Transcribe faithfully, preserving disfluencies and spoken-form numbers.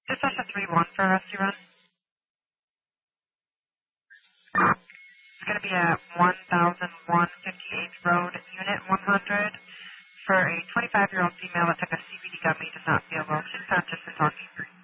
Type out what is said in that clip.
Dispatch a three one for a rescue run. It's going to be at one thousand one fifty-eighth Road, Unit one hundred, for a twenty-five-year-old female that took a C B D gummy, does not feel well. She's conscious and talking.